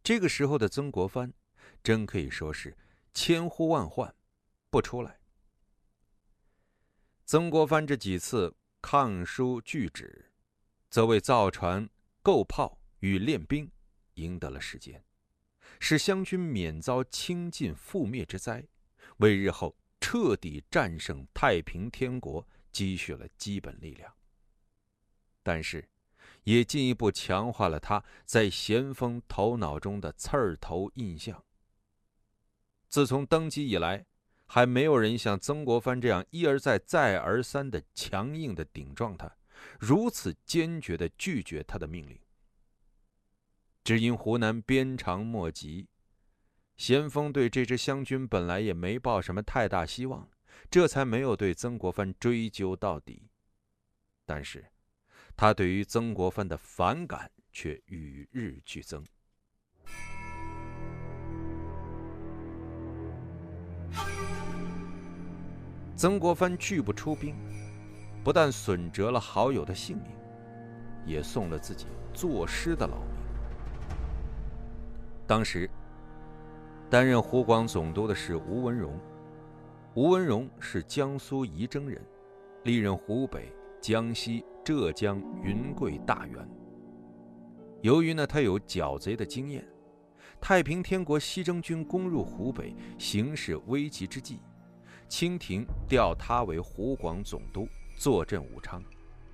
这个时候的曾国藩，真可以说是千呼万唤不出来。曾国藩这几次抗书拒旨，则为造船、构炮与练兵赢得了时间，使湘军免遭倾尽覆灭之灾，为日后彻底战胜太平天国积蓄了基本力量。但是也进一步强化了他在咸丰头脑中的刺儿头印象。自从登基以来，还没有人像曾国藩这样一而再再而三的强硬的顶撞他，如此坚决的拒绝他的命令。只因湖南鞭长莫及，咸丰对这支湘军本来也没抱什么太大希望，这才没有对曾国藩追究到底。但是他对于曾国藩的反感却与日俱增。曾国藩拒不出兵，不但损折了好友的性命，也送了自己作诗的老命。当时担任湖广总督的是吴文荣，吴文荣是江苏仪征人，历任湖北、江西、浙江、云贵大员。由于他有剿贼的经验，太平天国西征军攻入湖北，形势危急之际，清廷调他为湖广总督，坐镇武昌。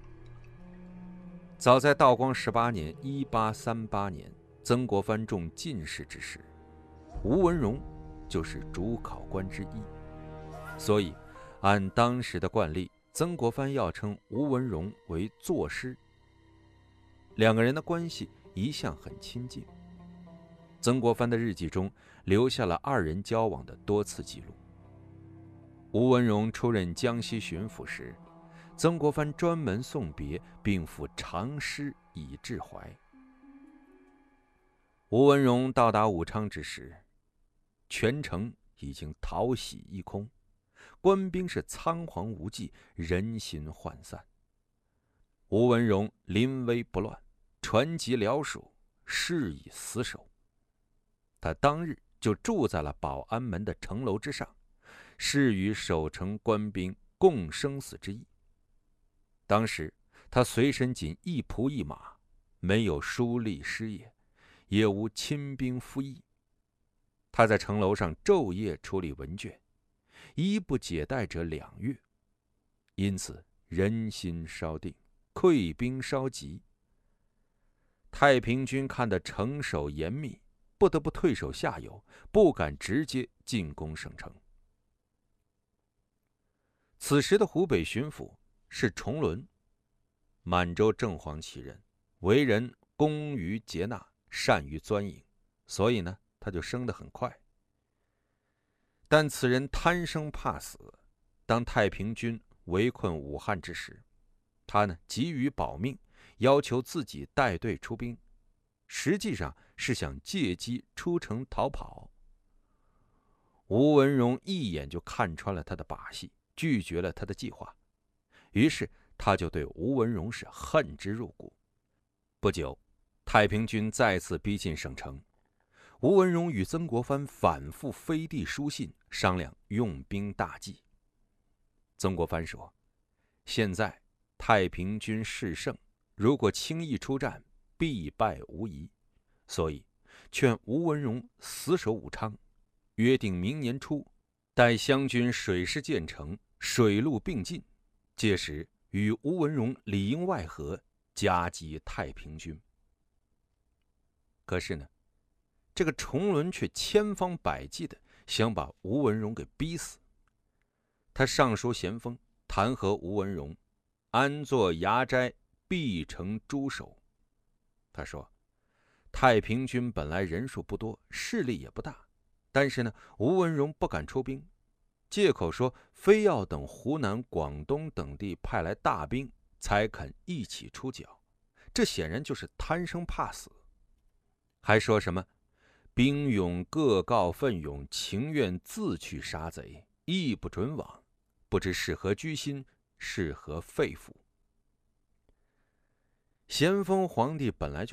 早在道光18年1838年，曾国藩中进士之时，吴文荣就是主考官之一，所以按当时的惯例，曾国藩要称吴文荣为作师。两个人的关系一向很亲近，曾国藩的日记中留下了二人交往的多次记录。吴文荣出任江西巡抚时，曾国藩专门送别，并附长诗以致怀。吴文荣到达武昌之时，全城已经讨喜一空，官兵是仓皇无忌，人心涣散。吴文荣临危不乱，传檄辽属，誓以死守。他当日就住在了保安门的城楼之上，誓与守城官兵共生死之意。当时他随身仅一仆一马，没有书吏师爷，也无亲兵附役。他在城楼上昼夜处理文卷，一不解带者2月，因此人心稍定，溃兵稍急。太平军看得城守严密，不得不退守下游，不敢直接进攻省城。此时的湖北巡抚是崇伦，满洲正黄旗人，为人恭于节纳，善于钻营，所以他就升得很快。但此人贪生怕死，当太平军围困武汉之时，他急于保命，要求自己带队出兵，实际上是想借机出城逃跑。吴文荣一眼就看穿了他的把戏，拒绝了他的计划，于是他就对吴文荣是恨之入骨。不久，太平军再次逼近省城，吴文荣与曾国藩反复飞递书信，商量用兵大计。曾国藩说，现在太平军势盛，如果轻易出战，必败无疑，所以劝吴文荣死守武昌，约定明年初，待湘军水师建成，水陆并进，届时与吴文荣里应外合，夹击太平军。可是这个崇伦却千方百计的想把吴文荣给逼死。他上书咸丰，弹劾吴文荣安坐牙斋，必成猪首。他说，太平军本来人数不多，势力也不大，但是吴文荣不敢出兵，借口说非要等湖南、广东等地派来大兵才肯一起出剿，这显然就是贪生怕死。还说什么兵勇各告奋勇，情愿自去杀贼，亦不准往，不知是何居心，是何肺腑。咸丰皇帝本来就